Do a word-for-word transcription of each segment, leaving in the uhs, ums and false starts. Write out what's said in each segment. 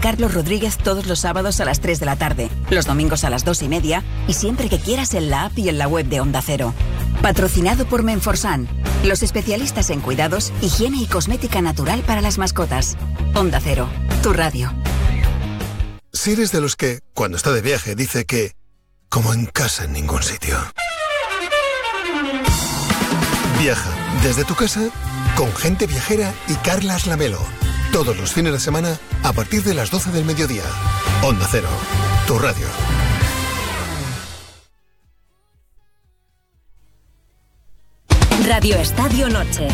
Carlos Rodríguez todos los sábados a las tres de la tarde, los domingos a las dos y media y siempre que quieras en la app y en la web de Onda Cero. Patrocinado por Menforsan, los especialistas en cuidados, higiene y cosmética natural para las mascotas. Onda Cero, tu radio. Si eres de los que, cuando está de viaje, dice que como en casa en ningún sitio. Viaja desde tu casa con Gente Viajera y Carlas Lamelo. Todos los fines de semana a partir de las doce del mediodía. Onda Cero, tu radio. Radio Estadio Noche.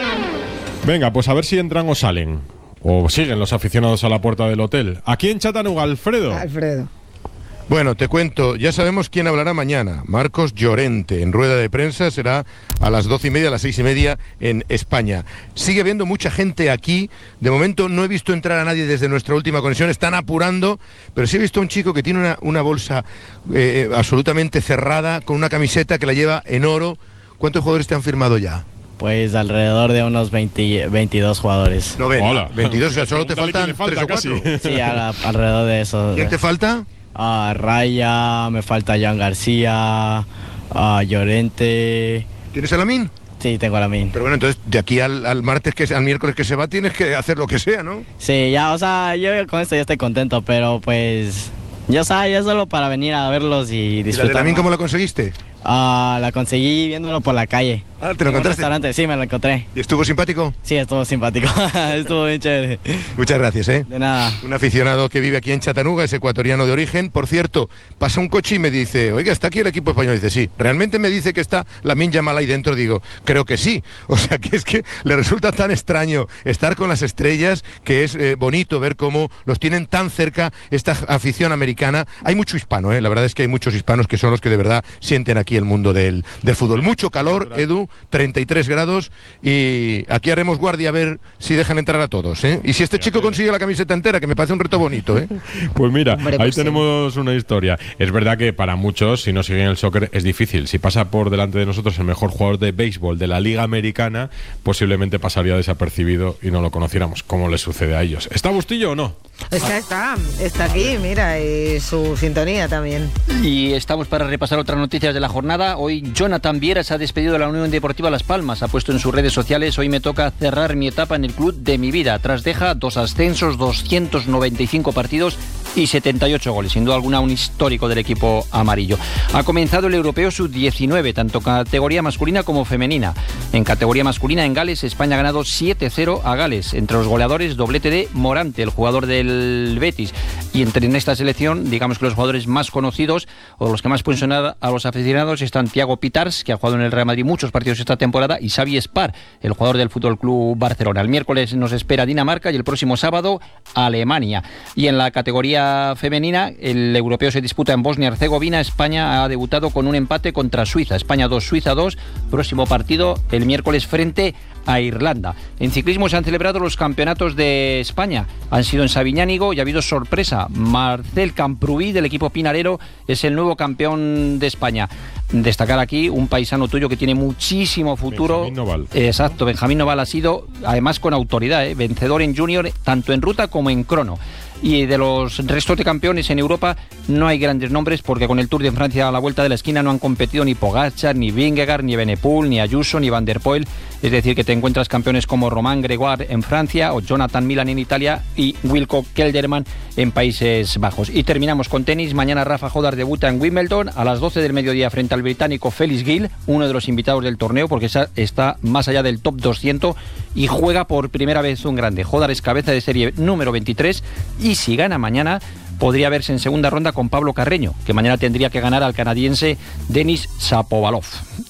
Venga, pues a ver si entran o salen. O siguen los aficionados a la puerta del hotel. Aquí en Chattanooga, Alfredo. Alfredo. Bueno, te cuento, ya sabemos quién hablará mañana. Marcos Llorente, en rueda de prensa, será a las doce y media, a las seis y media en España. Sigue habiendo mucha gente aquí. De momento no he visto entrar a nadie desde nuestra última conexión. Están apurando, pero sí he visto a un chico que tiene una, una bolsa eh, absolutamente cerrada, con una camiseta que la lleva en oro. ¿Cuántos jugadores te han firmado ya? Pues alrededor de unos veinte, veintidós jugadores. No, ven, Hola. veintidós, o sea, solo te faltan falta, tres o casi. cuatro. Sí, a la, alrededor de eso. ¿Quién te falta? Uh, Raya, me falta Jan García, uh, Llorente. ¿Tienes a Lamine? Sí, tengo a Lamine. Pero bueno, entonces de aquí al, al martes, que al miércoles que se va, tienes que hacer lo que sea, ¿no? Sí, ya, o sea, yo con esto ya estoy contento, pero pues, ya sabes, ya solo para venir a verlos y disfrutar. ¿Y la de Lamine cómo la conseguiste? Uh, la conseguí viéndolo por la calle. Ah, ¿te lo encontraste? Restaurante, sí, me lo encontré. ¿Y estuvo simpático? Sí, estuvo simpático. Estuvo bien chévere. Muchas gracias, ¿eh? De nada. Un aficionado que vive aquí en Chattanooga, es ecuatoriano de origen. Por cierto, pasa un coche y me dice, oiga, ¿está aquí el equipo español? Dice, sí. ¿Realmente me dice que está Lamine Yamal ahí dentro? Digo, creo que sí. O sea, que es que le resulta tan extraño estar con las estrellas, que es eh, bonito ver cómo los tienen tan cerca esta afición americana. Hay mucho hispano, ¿eh? La verdad es que hay muchos hispanos que son los que de verdad sienten aquí el mundo del, del fútbol. Mucho calor, Edu, treinta y tres grados, y aquí haremos guardia a ver si dejan entrar a todos, ¿eh? Y si este chico consigue la camiseta entera, que me parece un reto bonito, ¿eh? Pues mira, Hombre, ahí pues tenemos sí. una historia. Es verdad que para muchos, si no siguen el soccer, es difícil. Si pasa por delante de nosotros el mejor jugador de béisbol de la Liga Americana, posiblemente pasaría desapercibido y no lo conociéramos, como le sucede a ellos. ¿Está Bustillo o no? Está, está, está aquí, mira, y su sintonía también. Y estamos para repasar otras noticias de la jornada. Hoy Jonathan Viera se ha despedido de la Unión Deportiva Las Palmas. Ha puesto en sus redes sociales: hoy me toca cerrar mi etapa en el club de mi vida. Tras deja dos ascensos, doscientos noventa y cinco partidos y setenta y ocho goles. Sin duda alguna un histórico del equipo amarillo. Ha comenzado el Europeo sub diecinueve, tanto categoría masculina como femenina. En categoría masculina, en Gales, España ha ganado siete cero a Gales. Entre los goleadores, doblete de Morante, el jugador del Betis. Y entre en esta selección, digamos que los jugadores más conocidos o los que más pueden sonar a los aficionados están Thiago Pitars, que ha jugado en el Real Madrid muchos partidos esta temporada, y Xavi Spar, el jugador del Fútbol Club Barcelona. El miércoles nos espera Dinamarca y el próximo sábado Alemania. Y en la categoría femenina, el europeo se disputa en Bosnia-Herzegovina. España ha debutado con un empate contra Suiza. España dos, Suiza dos. Próximo partido el miércoles frente a Irlanda. En ciclismo se han celebrado los campeonatos de España. Han sido en Sabiñánigo y ha habido sorpresa. Marcel Camprubí, del equipo Pinarero, es el nuevo campeón de España. Destacar aquí un paisano tuyo que tiene muchísimo futuro. Benjamín Noval. Exacto, Benjamín Noval ha sido, además con autoridad, ¿eh? vencedor en junior, tanto en ruta como en crono. Y de los restos de campeones en Europa no hay grandes nombres, porque con el Tour de Francia a la vuelta de la esquina no han competido ni Pogačar, ni Vingegaard, ni Evenepoel, ni Ayuso, ni Van der Poel. Es decir, que te encuentras campeones como Romain Grégoire en Francia o Jonathan Milan en Italia y Wilco Kelderman en Países Bajos. Y terminamos con tenis. Mañana Rafa Jodar debuta en Wimbledon a las doce del mediodía frente al británico Felix Gill, uno de los invitados del torneo, porque está más allá del top doscientos y juega por primera vez un grande. Jodar es cabeza de serie número veintitrés y si gana mañana podría verse en segunda ronda con Pablo Carreño, que mañana tendría que ganar al canadiense Denis Shapovalov.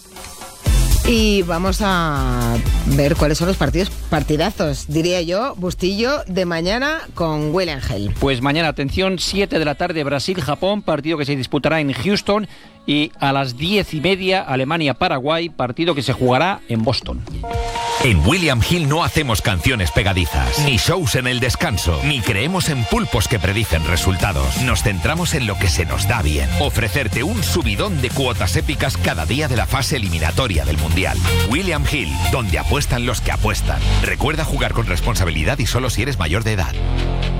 Y vamos a ver cuáles son los partidos, partidazos, diría yo, Bustillo, de mañana con William Hill. Pues mañana, atención, siete de la tarde, Brasil-Japón, partido que se disputará en Houston, y a las diez y media, Alemania-Paraguay, partido que se jugará en Boston. En William Hill no hacemos canciones pegadizas, ni shows en el descanso, ni creemos en pulpos que predicen resultados. Nos centramos en lo que se nos da bien. Ofrecerte un subidón de cuotas épicas cada día de la fase eliminatoria del Mundial. William Hill, donde apuestan los que apuestan. Recuerda jugar con responsabilidad y solo si eres mayor de edad.